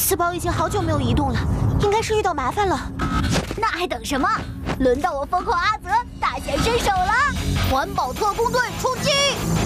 四宝已经好久没有移动了，应该是遇到麻烦了。 那还等什么？轮到我风后阿泽大显身手了！环保特工队出击！